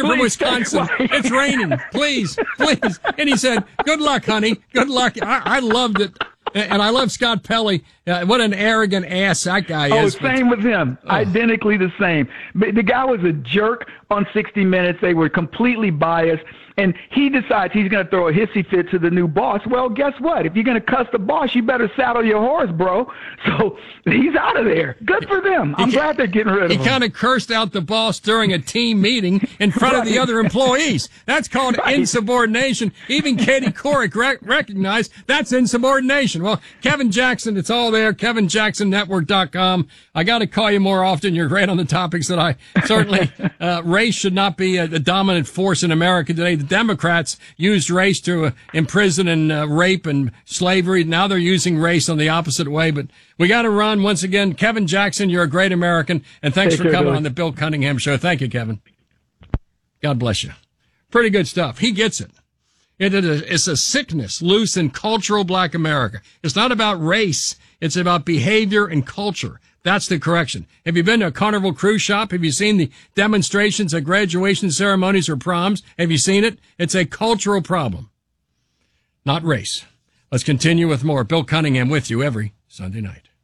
from Wisconsin. It's raining. Please. And he said, good luck, honey. Good luck. I loved it. And I love Scott Pelley. What an arrogant ass that guy is. Oh, same with him. Identically the same. The guy was a jerk on 60 Minutes. They were completely biased. And he decides he's going to throw a hissy fit to the new boss. Well, guess what? If you're going to cuss the boss, you better saddle your horse, bro. So he's out of there. Good for them. I'm glad they're getting rid of him. He kind of cursed out the boss during a team meeting in front of the other employees. That's called insubordination. Even Katie Couric recognized that's insubordination. Well, Kevin Jackson, it's all there. KevinJacksonNetwork.com. I got to call you more often. You're great on the topics that I certainly, race should not be a dominant force in America today. The Democrats used race to imprison and rape and slavery. Now they're using race on the opposite way. But we got to run. Once again, Kevin Jackson, you're a great American. And thanks for coming on the Bill Cunningham Show. Thank you, Kevin. God bless you. Pretty good stuff. He gets it. It's a sickness loose in cultural black America. It's not about race. It's about behavior and culture. That's the correction. Have you been to a Carnival cruise shop? Have you seen the demonstrations at graduation ceremonies or proms? Have you seen it? It's a cultural problem, not race. Let's continue with more. Bill Cunningham with you every Sunday night.